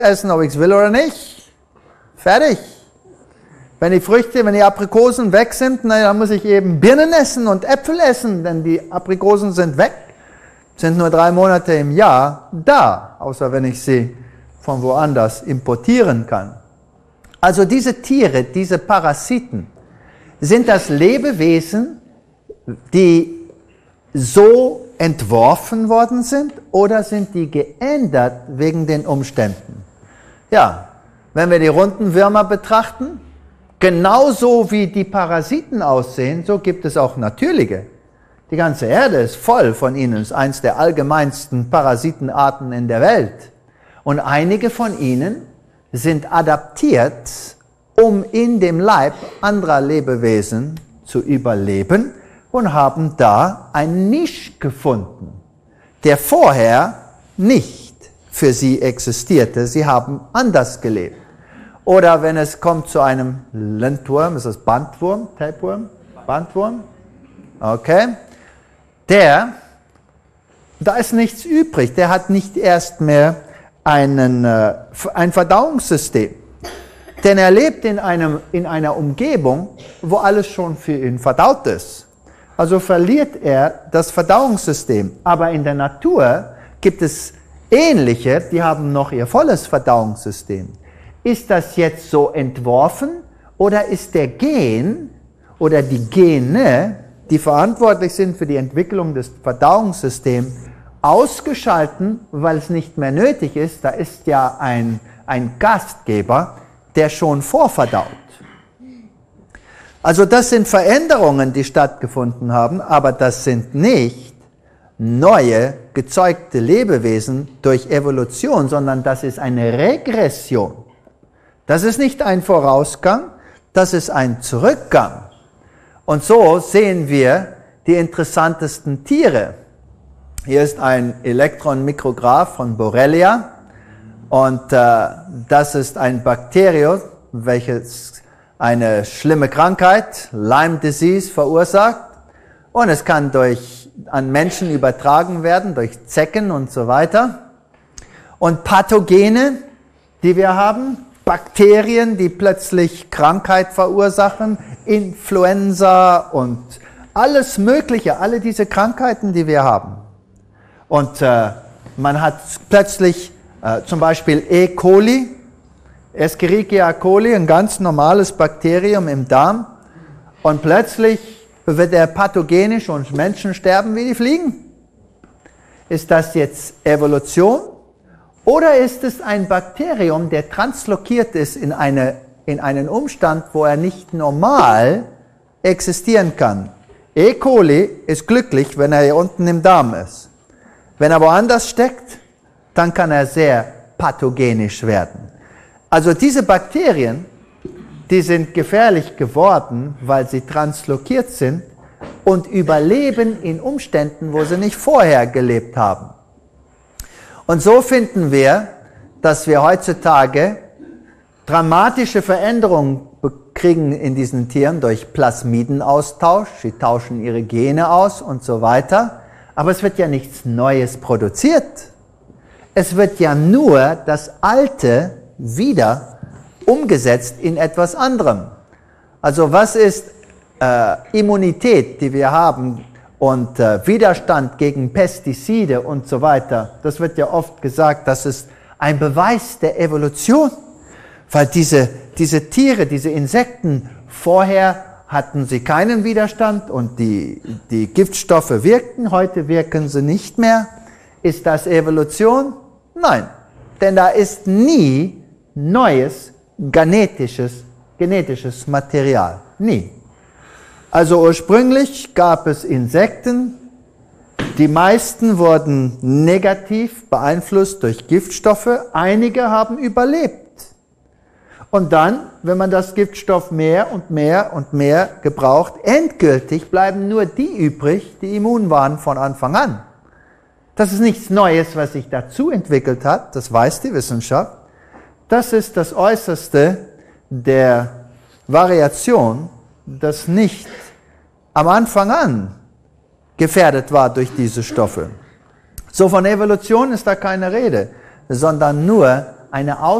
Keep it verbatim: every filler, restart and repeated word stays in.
essen, ob ich es will oder nicht. Fertig. Wenn die Früchte, wenn die Aprikosen weg sind, na, dann muss ich eben Birnen essen und Äpfel essen, denn die Aprikosen sind weg, sind nur drei Monate im Jahr da, außer wenn ich sie von woanders importieren kann. Also diese Tiere, diese Parasiten, sind das Lebewesen, die so entworfen worden sind, oder sind die geändert wegen den Umständen? Ja, wenn wir die runden Würmer betrachten, genauso wie die Parasiten aussehen, so gibt es auch natürliche. Die ganze Erde ist voll von ihnen, ist eins der allgemeinsten Parasitenarten in der Welt. Und einige von ihnen sind adaptiert, um in dem Leib anderer Lebewesen zu überleben, und haben da einen Nisch gefunden, der vorher nicht für sie existierte. Sie haben anders gelebt. Oder wenn es kommt zu einem Lindwurm, ist das Bandwurm, Tapeworm, Bandwurm, okay, der, da ist nichts übrig, der hat nicht erst mehr einen, äh, ein Verdauungssystem, denn er lebt in, einem, in einer Umgebung, wo alles schon für ihn verdaut ist. Also verliert er das Verdauungssystem. Aber in der Natur gibt es ähnliche, die haben noch ihr volles Verdauungssystem. Ist das jetzt so entworfen, oder ist der Gen oder die Gene, die verantwortlich sind für die Entwicklung des Verdauungssystems, ausgeschalten, weil es nicht mehr nötig ist? Da ist ja ein, ein Gastgeber, der schon vorverdaut. Also das sind Veränderungen, die stattgefunden haben, aber das sind nicht neue, gezeugte Lebewesen durch Evolution, sondern das ist eine Regression. Das ist nicht ein Vorausgang, das ist ein Zurückgang. Und so sehen wir die interessantesten Tiere. Hier ist ein Elektronenmikrograph von Borrelia, und äh, das ist ein Bakterium, welches eine schlimme Krankheit, Lyme Disease, verursacht, und es kann durch, an Menschen übertragen werden, durch Zecken und so weiter. Und Pathogene, die wir haben, Bakterien, die plötzlich Krankheit verursachen, Influenza und alles Mögliche, alle diese Krankheiten, die wir haben. Und äh, man hat plötzlich äh, zum Beispiel E. coli, Escherichia coli, ein ganz normales Bakterium im Darm, und plötzlich wird er pathogenisch und Menschen sterben wie die Fliegen. Ist das jetzt Evolution, oder ist es ein Bakterium, der translokiert ist in, eine, in einen Umstand, wo er nicht normal existieren kann? E. coli ist glücklich, wenn er hier unten im Darm ist. Wenn er woanders steckt, dann kann er sehr pathogenisch werden. Also diese Bakterien, die sind gefährlich geworden, weil sie translokiert sind und überleben in Umständen, wo sie nicht vorher gelebt haben. Und so finden wir, dass wir heutzutage dramatische Veränderungen kriegen in diesen Tieren durch Plasmidenaustausch. Sie tauschen ihre Gene aus und so weiter. Aber es wird ja nichts Neues produziert. Es wird ja nur das Alte wieder umgesetzt in etwas anderem. Also was ist äh, Immunität, die wir haben, und äh, Widerstand gegen Pestizide und so weiter? Das wird ja oft gesagt, das ist ein Beweis der Evolution, weil diese, diese Tiere, diese Insekten, vorher hatten sie keinen Widerstand und die, die Giftstoffe wirkten, heute wirken sie nicht mehr. Ist das Evolution? Nein, denn da ist nie neues genetisches, genetisches Material. Nie. Also ursprünglich gab es Insekten, die meisten wurden negativ beeinflusst durch Giftstoffe, einige haben überlebt. Und dann, wenn man das Giftstoff mehr und mehr und mehr gebraucht, endgültig bleiben nur die übrig, die immun waren von Anfang an. Das ist nichts Neues, was sich dazu entwickelt hat, das weiß die Wissenschaft. Das ist das Äußerste der Variation, das nicht am Anfang an gefährdet war durch diese Stoffe. So von Evolution ist da keine Rede, sondern nur eine